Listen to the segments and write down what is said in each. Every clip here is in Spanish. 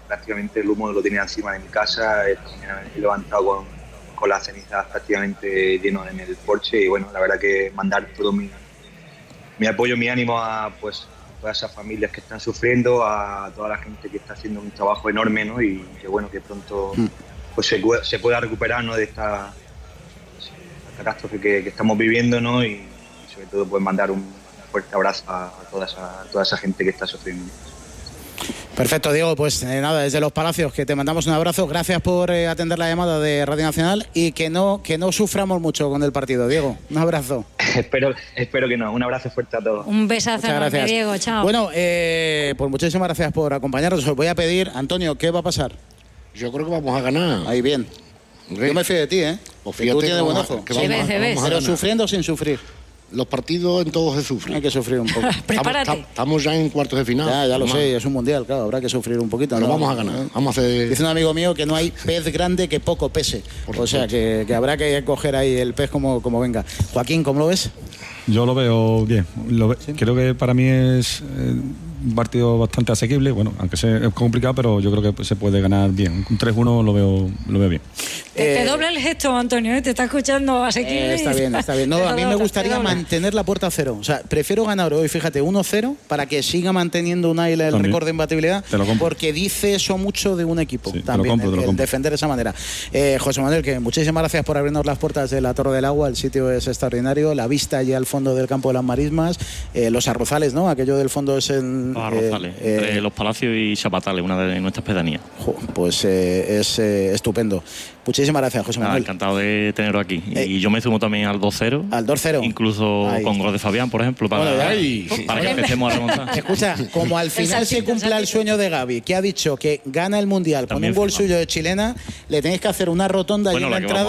prácticamente el humo lo tenía encima de mi casa. Esta mañana me he levantado con las cenizas prácticamente lleno en el porche y bueno, la verdad que mandar todo mi apoyo, mi ánimo a pues todas esas familias que están sufriendo, a toda la gente que está haciendo un trabajo enorme, ¿no? Y que bueno, que pronto pues se pueda recuperar, ¿no? De esta catástrofe que estamos viviendo, ¿no? Y sobre todo pues mandar un fuerte abrazo a toda esa gente que está sufriendo. Perfecto, Diego, pues nada, desde Los Palacios que te mandamos un abrazo, gracias por atender la llamada de Radio Nacional y que no suframos mucho con el partido, Diego, un abrazo. Espero que no, un abrazo fuerte a todos. Un besazo enorme, Diego, chao. Bueno, pues muchísimas gracias por acompañarnos. Os voy a pedir, Antonio, ¿qué va a pasar? Yo creo que vamos a ganar. Ahí bien. Yo me fío de ti, ¿eh? Pues fíjate, tú tienes buen ojo. Pero sufriendo o sin sufrir. Los partidos en todos se sufren. Hay que sufrir un poco. Prepárate. Estamos ya en cuartos de final. Ya lo sé, es un mundial, claro, habrá que sufrir un poquito. Pero vamos a ganar. Vamos a hacer... Dice un amigo mío que no hay pez grande que poco pese. O sea, que habrá que coger ahí el pez como venga. Joaquín, ¿cómo lo ves? Yo lo veo bien. ¿Sí? Creo que para mí es un partido bastante asequible. Bueno, aunque es complicado, pero yo creo que se puede ganar bien. Un 3-1 lo veo bien. Te dobla el gesto, Antonio, te está escuchando asequible. Está bien. No, a mí me gustaría mantener la puerta a cero. O sea, prefiero ganar hoy, fíjate, 1-0 para que siga manteniendo un aire el récord de imbatibilidad, porque dice eso mucho de un equipo. Sí, también, te lo compro. defender de esa manera. José Manuel, que muchísimas gracias por abrirnos las puertas de la Torre del Agua. El sitio es extraordinario, la vista allí al fondo del campo de las Marismas, los arrozales, ¿no? Aquello del fondo es en... Los arrozales, entre Los Palacios y Chapatales, una de nuestras pedanías. Pues es estupendo. Muchísimas gracias, José Manuel. Encantado de tenerlo aquí. Y yo me sumo también al 2-0. Al 2-0. Incluso con gol de Fabián, por ejemplo, para que empecemos a remontar. Escucha, como al final se cumpla el sueño de Gavi, que ha dicho que gana el Mundial con un gol suyo de chilena, le tenéis que hacer una rotonda allí en la entrada.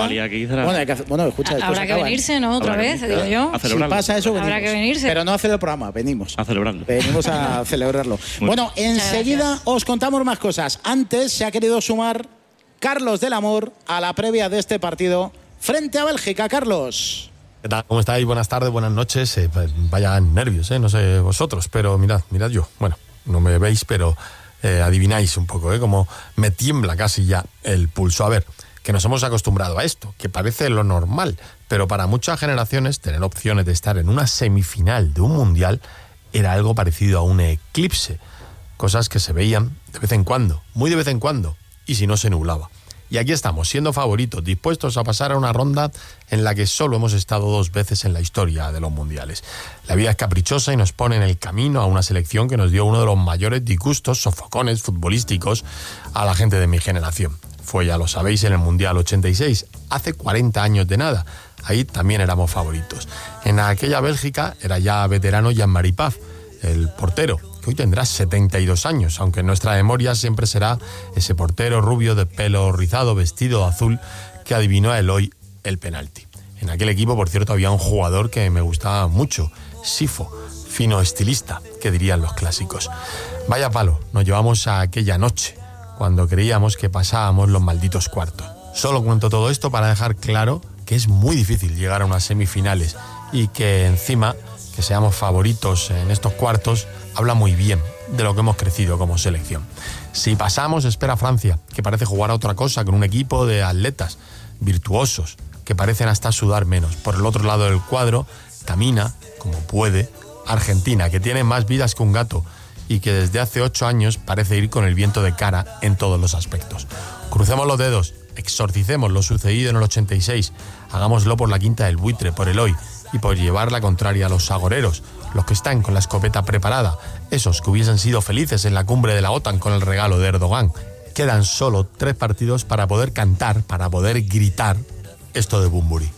Escucha, habrá que venirse, ¿no? Otra vez, digo yo. Si pasa eso, venimos. Habrá que venirse. Pero no hacer el programa, venimos. A celebrarlo. Venimos a celebrarlo. Bueno, enseguida os contamos más cosas. Antes se ha querido sumar Carlos del Amor a la previa de este partido frente a Bélgica. Carlos. ¿Qué tal? ¿Cómo estáis? Buenas tardes, buenas noches. Vaya nervios, no sé vosotros, pero mirad yo. Bueno, no me veis, pero adivináis un poco, como me tiembla casi ya el pulso. A ver, que nos hemos acostumbrado a esto, que parece lo normal, pero para muchas generaciones tener opciones de estar en una semifinal de un mundial era algo parecido a un eclipse. Cosas que se veían de vez en cuando, muy de vez en cuando, y si no se nublaba. Y aquí estamos, siendo favoritos, dispuestos a pasar a una ronda en la que solo hemos estado 2 veces en la historia de los mundiales. La vida es caprichosa y nos pone en el camino a una selección que nos dio uno de los mayores disgustos, sofocones futbolísticos a la gente de mi generación. Fue, ya lo sabéis, en el Mundial 86, hace 40 años de nada. Ahí también éramos favoritos. En aquella Bélgica era ya veterano Jean-Marie Paf, el portero, que hoy tendrá 72 años, aunque en nuestra memoria siempre será ese portero rubio de pelo rizado, vestido de azul, que adivinó a Eloy el penalti. En aquel equipo, por cierto, había un jugador que me gustaba mucho, Sifo, fino estilista, que dirían los clásicos. Vaya palo nos llevamos a aquella noche, cuando creíamos que pasábamos los malditos cuartos. Solo cuento todo esto para dejar claro que es muy difícil llegar a unas semifinales y que encima que seamos favoritos en estos cuartos habla muy bien de lo que hemos crecido como selección. Si pasamos, espera Francia, que parece jugar a otra cosa con un equipo de atletas virtuosos que parecen hasta sudar menos. Por el otro lado del cuadro camina, como puede, Argentina, que tiene más vidas que un gato y que desde hace 8 años parece ir con el viento de cara en todos los aspectos. Crucemos los dedos, exorcicemos lo sucedido en el 86, hagámoslo por la Quinta del Buitre, por Eloy, y por llevar la contraria a los agoreros, los que están con la escopeta preparada, esos que hubiesen sido felices en la cumbre de la OTAN con el regalo de Erdogan. Quedan solo 3 partidos para poder cantar, para poder gritar esto de Bumburi.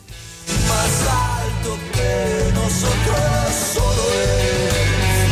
Más alto que nosotros, solo el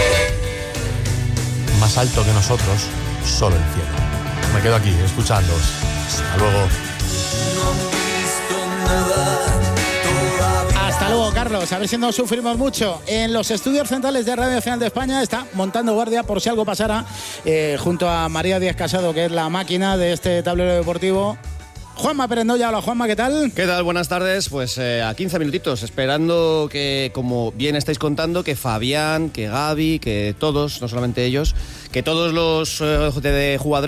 cielo. Más alto que nosotros, solo el cielo. Me quedo aquí, escuchándoos. Hasta luego. No he visto nada. Hasta luego, Carlos. A ver si no sufrimos mucho. En los estudios centrales de Radio Nacional de España está montando guardia por si algo pasara, junto a María Díaz Casado, que es la máquina de este tablero deportivo. Juanma Pérez Noya. Hola, Juanma, ¿qué tal? ¿Qué tal? Buenas tardes. Pues a 15 minutitos, esperando que, como bien estáis contando, que Fabián, que Gavi, que todos, no solamente ellos, que todos los jugadores